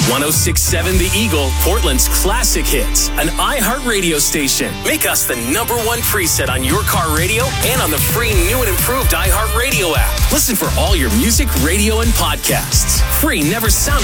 106.7 The Eagle, Portland's classic hits. An iHeartRadio station. Make us the #1 preset on your car radio and on the free new and improved iHeartRadio app. Listen for all your music, radio, and podcasts. Free never sounded